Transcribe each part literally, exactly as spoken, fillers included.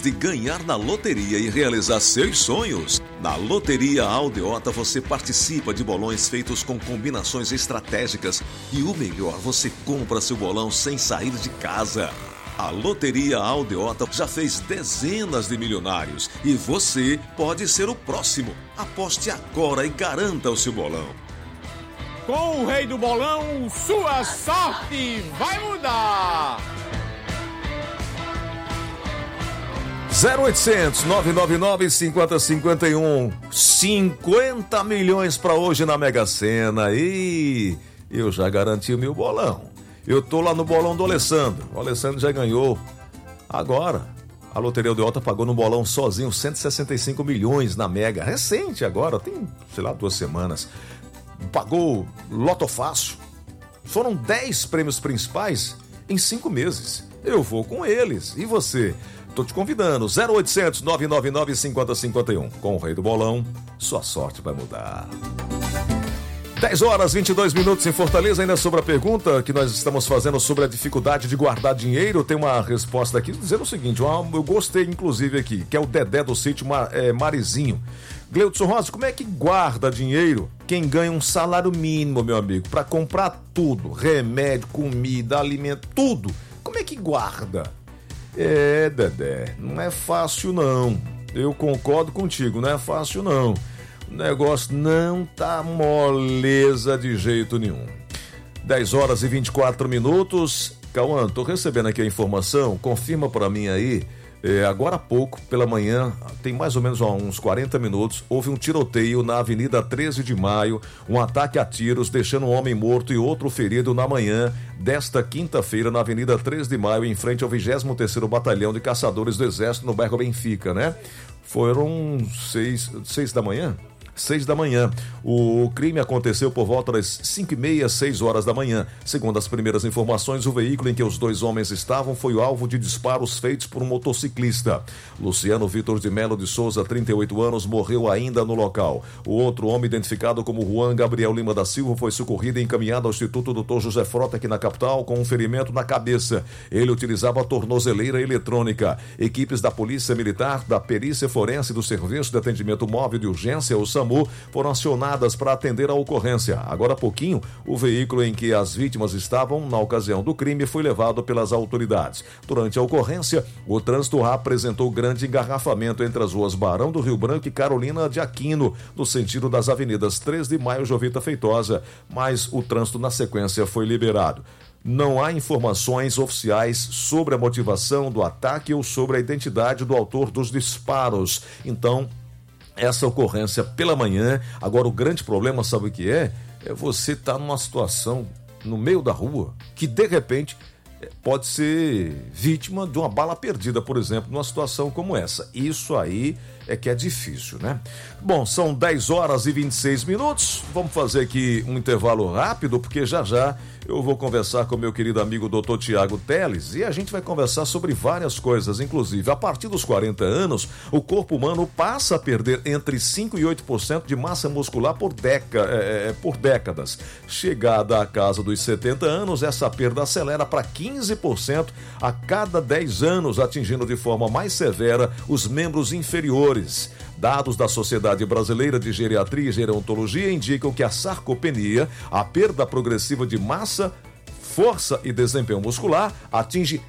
de ganhar na loteria e realizar seus sonhos? Na Loteria Aldeota você participa de bolões feitos com combinações estratégicas e o melhor, você compra seu bolão sem sair de casa. A Loteria Aldeota já fez dezenas de milionários e você pode ser o próximo. Aposte agora e garanta o seu bolão. Com o Rei do Bolão, sua sorte vai mudar! zero oitocentos, nove nove nove, cinquenta, cinquenta e um. cinquenta milhões para hoje na Mega Sena. E eu já garanti o meu bolão. Eu tô lá no bolão do Alessandro. O Alessandro já ganhou. Agora, a Loteria Aldeota pagou no bolão sozinho cento e sessenta e cinco milhões na Mega. Recente agora, tem, sei lá, duas semanas. Pagou Loto Fácil. Foram dez prêmios principais em cinco meses. Eu vou com eles. E você? Tô te convidando. zero oitocentos, nove nove nove, cinquenta, cinquenta e um. Com o Rei do Bolão, sua sorte vai mudar. dez horas e vinte e dois minutos em Fortaleza. Ainda sobre a pergunta que nós estamos fazendo sobre a dificuldade de guardar dinheiro, tem uma resposta aqui dizendo o seguinte, uma, eu gostei inclusive aqui, que é o Dedé do sítio Mar, é, Marizinho. Gleudson Rosa, como é que guarda dinheiro quem ganha um salário mínimo, meu amigo, para comprar tudo, remédio, comida, alimento, tudo? Como é que guarda? É, Dedé, não é fácil não. Eu concordo contigo, não é fácil não. O negócio não tá moleza de jeito nenhum. dez horas e vinte e quatro minutos. Cauã, tô recebendo aqui a informação, confirma para mim aí. É, agora há pouco, pela manhã, tem mais ou menos ó, uns quarenta minutos, houve um tiroteio na Avenida treze de maio, um ataque a tiros, deixando um homem morto e outro ferido na manhã desta quinta-feira na Avenida treze de maio, em frente ao vigésimo terceiro Batalhão de Caçadores do Exército, no bairro Benfica, né? Foram seis, seis da manhã? Seis da manhã. O crime aconteceu por volta das cinco e meia, seis horas da manhã. Segundo as primeiras informações, o veículo em que os dois homens estavam foi o alvo de disparos feitos por um motociclista. Luciano Vitor de Melo de Souza, trinta e oito anos, morreu ainda no local. O outro homem, identificado como Juan Gabriel Lima da Silva, foi socorrido e encaminhado ao Instituto doutor José Frota, aqui na capital, com um ferimento na cabeça. Ele utilizava a tornozeleira eletrônica. Equipes da Polícia Militar, da Perícia Forense e do Serviço de Atendimento Móvel de Urgência, o SAMU, foram acionadas para atender a ocorrência. Agora há pouquinho, o veículo em que as vítimas estavam na ocasião do crime foi levado pelas autoridades. Durante a ocorrência, o trânsito apresentou grande engarrafamento entre as ruas Barão do Rio Branco e Carolina de Aquino, no sentido das avenidas treze de maio, Jovita Feitosa, mas o trânsito na sequência foi liberado. Não há informações oficiais sobre a motivação do ataque ou sobre a identidade do autor dos disparos. Então, essa ocorrência pela manhã. Agora o grande problema, sabe o que é? É você estar tá numa situação no meio da rua que de repente pode ser vítima de uma bala perdida, por exemplo, numa situação como essa. Isso aí é que é difícil, né? Bom, são dez horas e vinte e seis minutos. Vamos fazer aqui um intervalo rápido, porque já já eu vou conversar com meu querido amigo doutor Tiago Teles e a gente vai conversar sobre várias coisas, inclusive a partir dos quarenta anos, o corpo humano passa a perder entre cinco e oito por cento de massa muscular por, deca, é, por décadas. Chegada à casa dos setenta anos, essa perda acelera para quinze por cento a cada dez anos, atingindo de forma mais severa os membros inferiores. Dados da Sociedade Brasileira de Geriatria e Gerontologia indicam que a sarcopenia, a perda progressiva de massa, força e desempenho muscular, atinge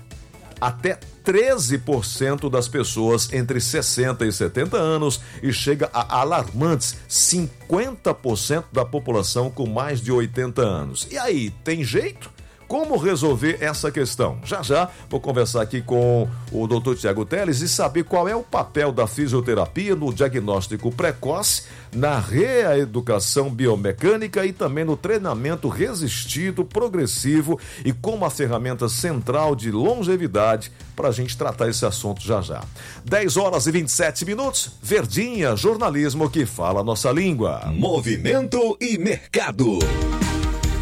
até treze por cento das pessoas entre sessenta e setenta anos e chega a alarmantes cinquenta por cento da população com mais de oitenta anos. E aí, tem jeito? Como resolver essa questão? Já já vou conversar aqui com o doutor Tiago Teles e saber qual é o papel da fisioterapia no diagnóstico precoce, na reeducação biomecânica e também no treinamento resistido, progressivo e como a ferramenta central de longevidade para a gente tratar esse assunto já já. dez horas e vinte e sete minutos, Verdinha, jornalismo que fala a nossa língua. Movimento e mercado.